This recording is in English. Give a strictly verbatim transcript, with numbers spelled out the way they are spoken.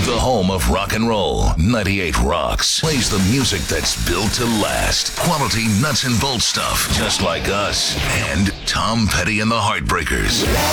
The home of rock and roll. ninety-eight Rocks plays the music that's built to last. Quality nuts and bolts stuff, just like us. And Tom Petty and the Heartbreakers.